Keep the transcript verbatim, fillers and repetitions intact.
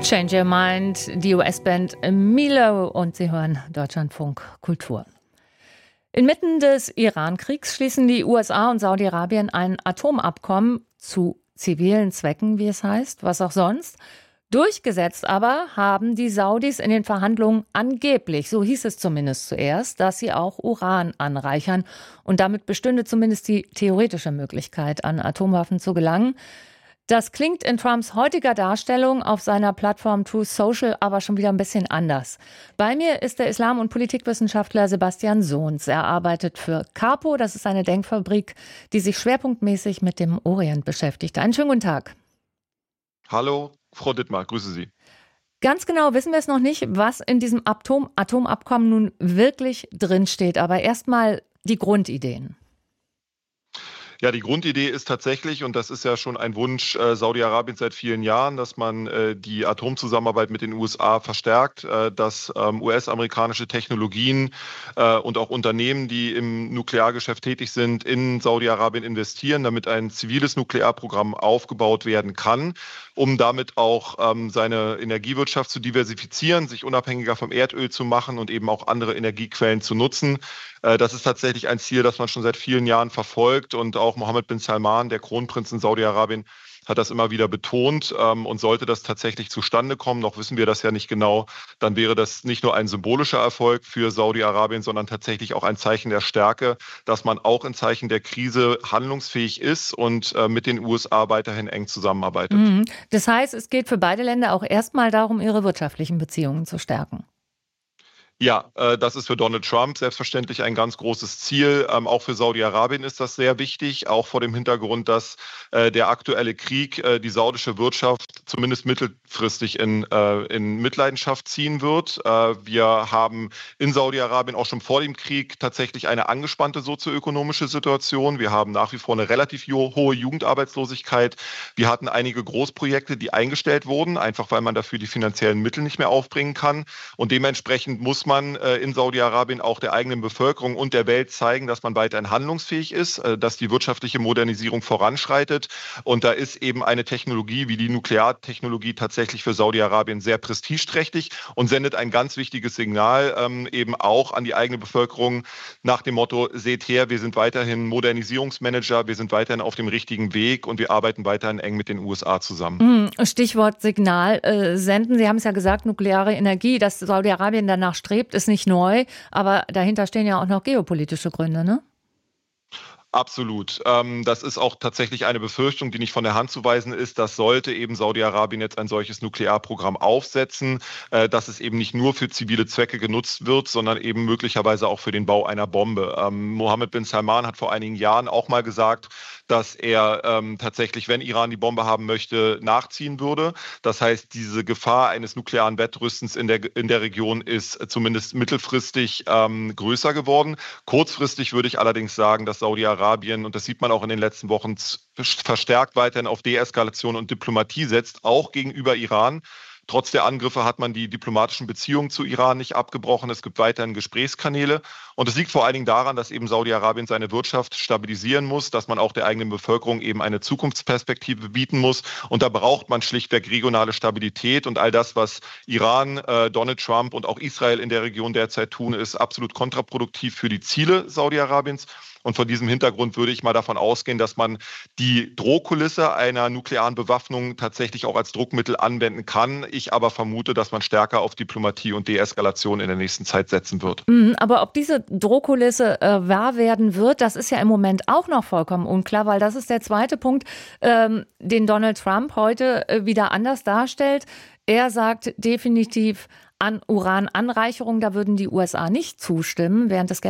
Change Your Mind, die U S-Band Milo, und Sie hören Deutschlandfunk Kultur. Inmitten des Iran-Kriegs schließen die U S A und Saudi-Arabien ein Atomabkommen zu zivilen Zwecken, wie es heißt, was auch sonst. Durchgesetzt aber haben die Saudis in den Verhandlungen angeblich, so hieß es zumindest zuerst, dass sie auch Uran anreichern. Und damit bestünde zumindest die theoretische Möglichkeit, an Atomwaffen zu gelangen. Das klingt in Trumps heutiger Darstellung auf seiner Plattform Truth Social aber schon wieder ein bisschen anders. Bei mir ist der Islam- und Politikwissenschaftler Sebastian Sohns. Er arbeitet für Capo, das ist eine Denkfabrik, die sich schwerpunktmäßig mit dem Orient beschäftigt. Einen schönen guten Tag. Hallo, Frau Dittmar, grüße Sie. Ganz genau wissen wir es noch nicht, was in diesem Atom- Atomabkommen nun wirklich drinsteht. Aber erstmal die Grundideen. Ja, die Grundidee ist tatsächlich, und das ist ja schon ein Wunsch äh, Saudi-Arabiens seit vielen Jahren, dass man äh, die Atomzusammenarbeit mit den U S A verstärkt, äh, dass ähm, U S-amerikanische Technologien äh, und auch Unternehmen, die im Nukleargeschäft tätig sind, in Saudi-Arabien investieren, damit ein ziviles Nuklearprogramm aufgebaut werden kann, um damit auch ähm, seine Energiewirtschaft zu diversifizieren, sich unabhängiger vom Erdöl zu machen und eben auch andere Energiequellen zu nutzen. Äh, das ist tatsächlich ein Ziel, das man schon seit vielen Jahren verfolgt, und auch Mohammed bin Salman, der Kronprinz in Saudi-Arabien, hat das immer wieder betont. Ähm, und sollte das tatsächlich zustande kommen, noch wissen wir das ja nicht genau, dann wäre das nicht nur ein symbolischer Erfolg für Saudi-Arabien, sondern tatsächlich auch ein Zeichen der Stärke, dass man auch in Zeichen der Krise handlungsfähig ist und äh, mit den U S A weiterhin eng zusammenarbeitet. Mhm. Das heißt, es geht für beide Länder auch erstmal darum, ihre wirtschaftlichen Beziehungen zu stärken. Ja, äh, das ist für Donald Trump selbstverständlich ein ganz großes Ziel. Ähm, auch für Saudi-Arabien ist das sehr wichtig, auch vor dem Hintergrund, dass äh, der aktuelle Krieg äh, die saudische Wirtschaft zumindest mittelfristig in, äh, in Mitleidenschaft ziehen wird. Äh, wir haben in Saudi-Arabien auch schon vor dem Krieg tatsächlich eine angespannte sozioökonomische Situation. Wir haben nach wie vor eine relativ hohe Jugendarbeitslosigkeit. Wir hatten einige Großprojekte, die eingestellt wurden, einfach weil man dafür die finanziellen Mittel nicht mehr aufbringen kann. Und dementsprechend muss man man in Saudi-Arabien auch der eigenen Bevölkerung und der Welt zeigen, dass man weiterhin handlungsfähig ist, dass die wirtschaftliche Modernisierung voranschreitet. Und da ist eben eine Technologie wie die Nukleartechnologie tatsächlich für Saudi-Arabien sehr prestigeträchtig und sendet ein ganz wichtiges Signal ähm, eben auch an die eigene Bevölkerung nach dem Motto: Seht her, wir sind weiterhin Modernisierungsmanager, wir sind weiterhin auf dem richtigen Weg und wir arbeiten weiterhin eng mit den U S A zusammen. Stichwort Signal äh, senden. Sie haben es ja gesagt, nukleare Energie, dass Saudi-Arabien danach strebt, ist nicht neu, aber dahinter stehen ja auch noch geopolitische Gründe, ne? Absolut. Ähm, das ist auch tatsächlich eine Befürchtung, die nicht von der Hand zu weisen ist, dass sollte eben Saudi-Arabien jetzt ein solches Nuklearprogramm aufsetzen, äh, dass es eben nicht nur für zivile Zwecke genutzt wird, sondern eben möglicherweise auch für den Bau einer Bombe. Ähm, Mohammed bin Salman hat vor einigen Jahren auch mal gesagt, dass er ähm, tatsächlich, wenn Iran die Bombe haben möchte, nachziehen würde. Das heißt, diese Gefahr eines nuklearen Wettrüstens in der, in der Region ist zumindest mittelfristig ähm, größer geworden. Kurzfristig würde ich allerdings sagen, dass Saudi-Arabien Arabien, und das sieht man auch in den letzten Wochen, verstärkt weiterhin auf Deeskalation und Diplomatie setzt, auch gegenüber Iran. Trotz der Angriffe hat man die diplomatischen Beziehungen zu Iran nicht abgebrochen. Es gibt weiterhin Gesprächskanäle. Und es liegt vor allen Dingen daran, dass eben Saudi-Arabien seine Wirtschaft stabilisieren muss, dass man auch der eigenen Bevölkerung eben eine Zukunftsperspektive bieten muss. Und da braucht man schlichtweg regionale Stabilität. Und all das, was Iran, äh, Donald Trump und auch Israel in der Region derzeit tun, ist absolut kontraproduktiv für die Ziele Saudi-Arabiens. Und vor diesem Hintergrund würde ich mal davon ausgehen, dass man die Drohkulisse einer nuklearen Bewaffnung tatsächlich auch als Druckmittel anwenden kann. Ich aber vermute, dass man stärker auf Diplomatie und Deeskalation in der nächsten Zeit setzen wird. Aber ob diese Drohkulisse äh, wahr werden wird, das ist ja im Moment auch noch vollkommen unklar, weil das ist der zweite Punkt, ähm, den Donald Trump heute äh, wieder anders darstellt. Er sagt definitiv, an Urananreicherung, da würden die U S A nicht zustimmen, während des